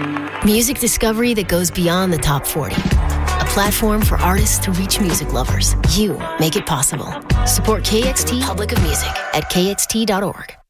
Music discovery that goes beyond the top 40. A platform for artists to reach music lovers. You make it possible. Support KXT Public of Music at kxt.org.